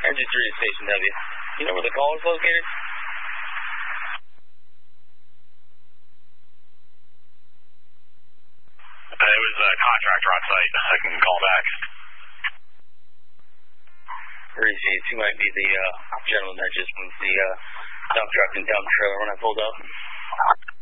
Energy 3 to Station W. You know where the call is located? It was a contractor on site. I can call back. Appreciate you. Might be the gentleman that just moved the dump truck and dump trailer when I pulled up.